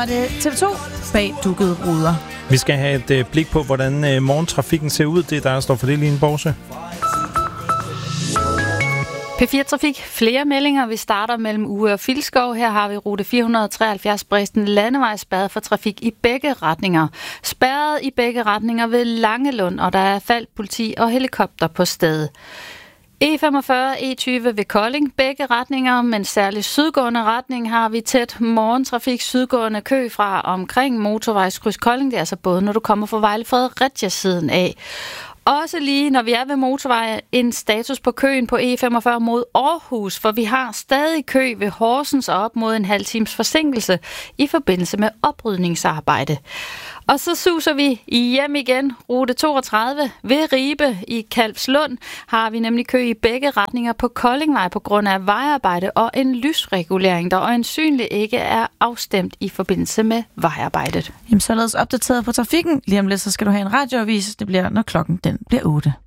var det TV2 bag dukkede ruder. Vi skal have et blik på, hvordan morgentrafikken ser ud. Det er der står for det, Line Borse. P4 Trafik. Flere meldinger. Vi starter mellem Uge og Filskov. Her har vi rute 473 Bredsten Landevej spærret for trafik i begge retninger. Spærret i begge retninger ved Langelund, og der er faldt politi og helikopter på stedet. E45 E20 ved Kolding, begge retninger, men særligt sydgående retning har vi tæt morgentrafik, sydgående kø fra omkring motorvejskryds Kolding. Det er altså både, når du kommer fra Vejle Fredericia siden af. Også lige, når vi er ved motorvej, en status på køen på E45 mod Aarhus, for vi har stadig kø ved Horsens og op mod en halv times forsinkelse i forbindelse med oprydningsarbejde. Og så suser vi hjem igen. Rute 32 ved Ribe i Kalvslund har vi nemlig kø i begge retninger på Koldingvej på grund af vejarbejde og en lysregulering, der øjensynligt ikke er afstemt i forbindelse med vejarbejdet. Jamen, således opdateret på trafikken. Lige om lidt, så skal du have en radioavis. Det bliver, når klokken den bliver 8.